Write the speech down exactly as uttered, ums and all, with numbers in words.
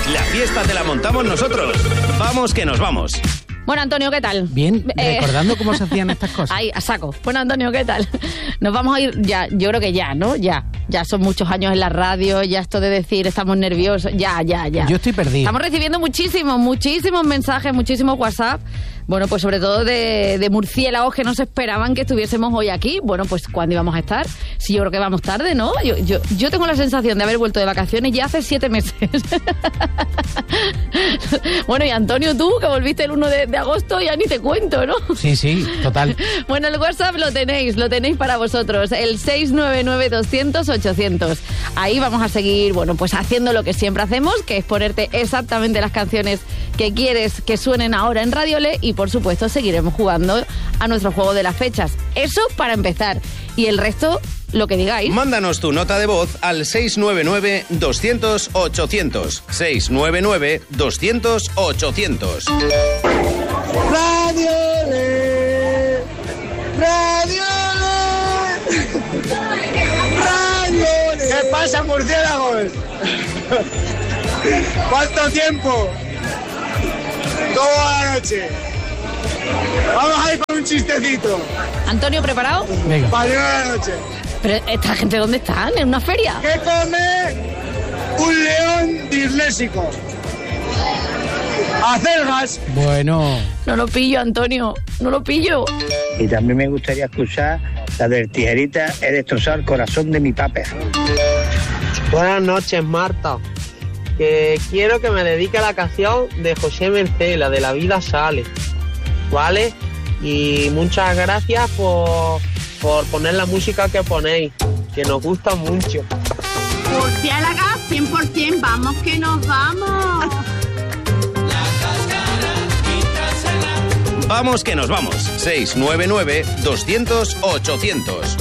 La fiesta te la montamos nosotros. Vamos que nos vamos. Bueno, Antonio, ¿qué tal? Bien, Eh, recordando cómo se hacían estas cosas. Ahí, a saco. Bueno, Antonio, ¿qué tal? Nos vamos a ir ya, yo creo que ya, ¿no? Ya. Ya son muchos años en la radio, ya esto de decir estamos nerviosos, ya, ya, ya. Yo estoy perdido. Estamos recibiendo muchísimos, muchísimos mensajes, muchísimos WhatsApp. Bueno, pues sobre todo de, de murciélagos que no se esperaban que estuviésemos hoy aquí. Bueno, pues ¿cuándo íbamos a estar? Sí, yo creo que vamos tarde, ¿no? Yo, yo, yo tengo la sensación de haber vuelto de vacaciones ya hace siete meses. Bueno, y Antonio, tú, que volviste el uno de, de agosto, ya ni te cuento, ¿no? Sí, sí, total. Bueno, el WhatsApp lo tenéis, lo tenéis para vosotros, el seis nueve nueve, doscientos, ochocientos. Ahí vamos a seguir, bueno, pues haciendo lo que siempre hacemos, que es ponerte exactamente las canciones que quieres que suenen ahora en Radiole y, por supuesto, seguiremos jugando a nuestro juego de las fechas. Eso para empezar. Y el resto, lo que digáis. Mándanos tu nota de voz al seis nueve nueve, doscientos, ochocientos. seis nueve nueve, doscientos, ochocientos. Radiole, Radiole, Radiole. ¿Qué pasa, murciélagos? ¿Cuánto tiempo? Toda la noche. Vamos a ir con un chistecito. Antonio, ¿preparado? Venga. Para la noche. Pero esta gente, ¿dónde están? ¿En una feria? ¿Qué come un león disléxico? Acelgas. Bueno, No lo pillo, Antonio, no lo pillo. Y también me gustaría escuchar la del tijerita, he destrozado el corazón de mi papá. Buenas noches, Marta. Que quiero que me dedique a la canción de José Mercé, la de La vida sale, ¿vale? Y muchas gracias por, por poner la música que ponéis, que nos gusta mucho. Murciélaga, cien por ciento, vamos que nos vamos. Vamos que nos vamos. seis nueve nueve, doscientos, ochocientos.